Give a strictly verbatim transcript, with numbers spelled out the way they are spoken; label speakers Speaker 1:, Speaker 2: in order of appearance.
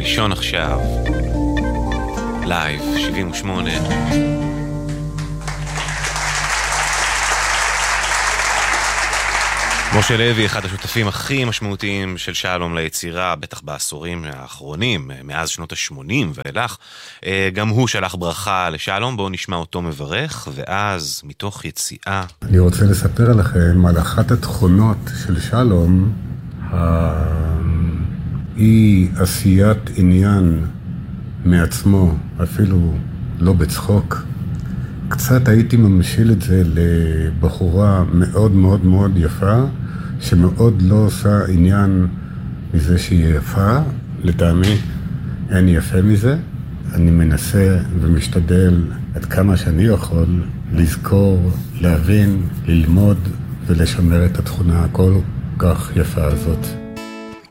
Speaker 1: לישון עכשיו, לייב שבעים ושמונה. משה לוי, אחד השותפים הכי משמעותיים של שלום ליצירה, בטח בעשורים האחרונים, מאז שנות ה-שמונים ואילך. גם הוא שלח ברכה לשלום, בואו נשמע אותו מברך, ואז מתוך יציאה.
Speaker 2: אני רוצה לספר לכם על אחת התכונות של שלום, היא עשיית עניין מעצמו, אפילו לא בצחוק. קצת הייתי ממשיל את זה לבחורה מאוד מאוד מאוד יפה, שמאוד לא עושה עניין מזה שהיא יפה. לטעמי אין יפה מזה. אני מנסה ומשתדל עד כמה שאני יכול לזכור, להבין, ללמוד ולשמר את התכונה הכל כך יפה הזאת.